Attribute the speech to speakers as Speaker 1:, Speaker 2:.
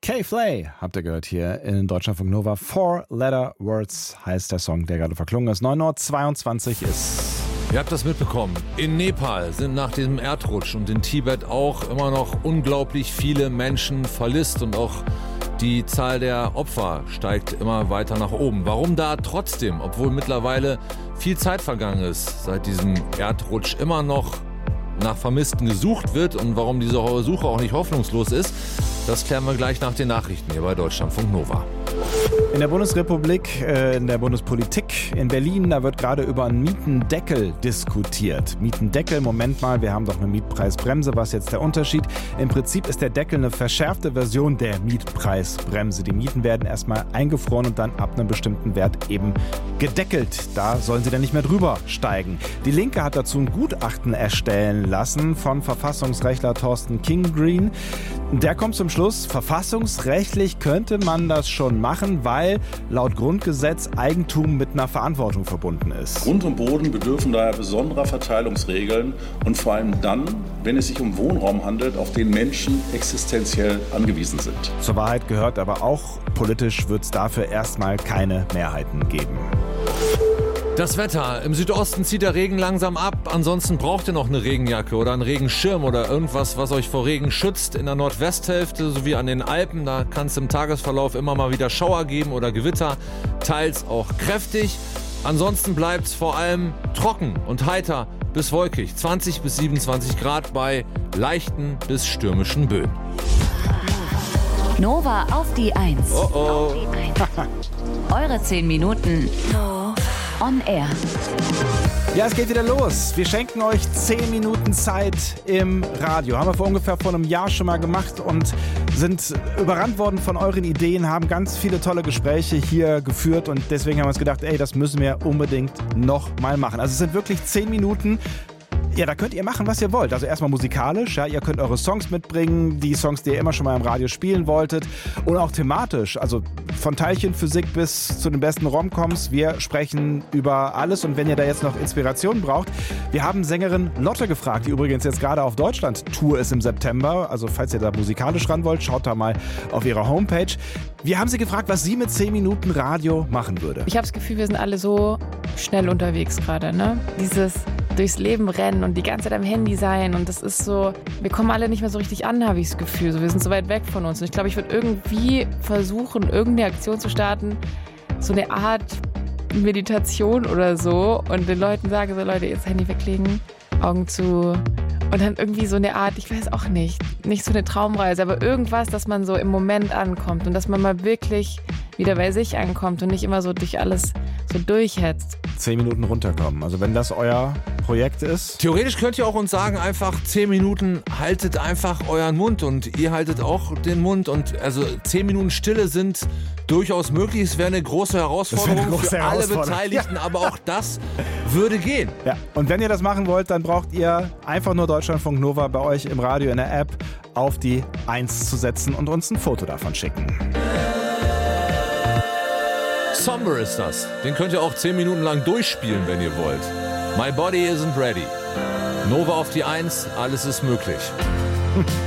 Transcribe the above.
Speaker 1: K-Flay habt ihr gehört hier in Deutschlandfunk Nova. Four Letter Words heißt der Song, der gerade verklungen ist. 9:22 Uhr ist.
Speaker 2: Ihr habt das mitbekommen. In Nepal sind nach diesem Erdrutsch und in Tibet auch immer noch unglaublich viele Menschen vermisst und auch die Zahl der Opfer steigt immer weiter nach oben. Warum da trotzdem, obwohl mittlerweile viel Zeit vergangen ist, seit diesem Erdrutsch immer noch nach Vermissten gesucht wird und warum diese Suche auch nicht hoffnungslos ist, das klären wir gleich nach den Nachrichten hier bei Deutschlandfunk Nova.
Speaker 1: In der Bundesrepublik, in der Bundespolitik in Berlin, da wird gerade über einen Mietendeckel diskutiert. Mietendeckel, Moment mal, wir haben doch eine Mietpreisbremse, was ist jetzt der Unterschied? Im Prinzip ist der Deckel eine verschärfte Version der Mietpreisbremse. Die Mieten werden erstmal eingefroren und dann ab einem bestimmten Wert eben gedeckelt. Da sollen sie dann nicht mehr drüber steigen. Die Linke hat dazu ein Gutachten erstellen lassen von Verfassungsrechtler Thorsten Kingreen. Der kommt zum Schluss, verfassungsrechtlich könnte man das schon machen, weil laut Grundgesetz Eigentum mit einer Verantwortung verbunden ist.
Speaker 3: Grund und Boden bedürfen daher besonderer Verteilungsregeln und vor allem dann, wenn es sich um Wohnraum handelt, auf den Menschen existenziell angewiesen sind.
Speaker 1: Zur Wahrheit gehört aber auch, politisch wird es dafür erstmal keine Mehrheiten geben.
Speaker 2: Das Wetter. Im Südosten zieht der Regen langsam ab. Ansonsten braucht ihr noch eine Regenjacke oder einen Regenschirm oder irgendwas, was euch vor Regen schützt. In der Nordwesthälfte sowie an den Alpen, da kann es im Tagesverlauf immer mal wieder Schauer geben oder Gewitter, teils auch kräftig. Ansonsten bleibt es vor allem trocken und heiter bis wolkig. 20 bis 27 Grad bei leichten bis stürmischen Böen.
Speaker 4: Nova auf die 1.
Speaker 2: Oh oh.
Speaker 4: Eure 10 Minuten on air.
Speaker 1: Ja, es geht wieder los. Wir schenken euch 10 Minuten Zeit im Radio. Haben wir vor einem Jahr schon mal gemacht und sind überrannt worden von euren Ideen, haben ganz viele tolle Gespräche hier geführt und deswegen haben wir uns gedacht, das müssen wir unbedingt noch mal machen. Also es sind wirklich 10 Minuten. Ja, da könnt ihr machen, was ihr wollt. Also erstmal musikalisch, ja, ihr könnt eure Songs mitbringen, die Songs, die ihr immer schon mal im Radio spielen wolltet. Und auch thematisch, also von Teilchenphysik bis zu den besten Romcoms. Wir sprechen über alles und wenn ihr da jetzt noch Inspiration braucht, wir haben Sängerin Lotte gefragt, die übrigens jetzt gerade auf Deutschland-Tour ist im September. Also falls ihr da musikalisch ran wollt, schaut da mal auf ihrer Homepage. Wir haben sie gefragt, was sie mit 10 Minuten Radio machen würde.
Speaker 5: Ich habe das Gefühl, wir sind alle so schnell unterwegs gerade, ne? Dieses durchs Leben rennen und die ganze Zeit am Handy sein und das ist so, wir kommen alle nicht mehr so richtig an, habe ich das Gefühl. So, wir sind so weit weg von uns und ich glaube, ich würde irgendwie versuchen, irgendeine Aktion zu starten, so eine Art Meditation oder so und den Leuten sagen, so Leute, jetzt Handy weglegen, Augen zu und dann irgendwie so eine Art, ich weiß auch nicht so eine Traumreise, aber irgendwas, dass man so im Moment ankommt und dass man mal wirklich wieder bei sich ankommt und nicht immer so durch alles so durchhetzt.
Speaker 1: 10 Minuten runterkommen. Also wenn das euer Projekt ist.
Speaker 2: Theoretisch könnt ihr auch uns sagen, einfach 10 Minuten haltet einfach euren Mund und ihr haltet auch den Mund und also 10 Minuten Stille sind durchaus möglich. Es wäre eine große Herausforderung für alle Beteiligten, aber auch das würde gehen.
Speaker 1: Ja, und wenn ihr das machen wollt, dann braucht ihr einfach nur Deutschlandfunk Nova bei euch im Radio in der App auf die 1 zu setzen und uns ein Foto davon schicken.
Speaker 2: Somber ist das. Den könnt ihr auch 10 Minuten lang durchspielen, wenn ihr wollt. My body isn't ready. Nova auf die 1, alles ist möglich.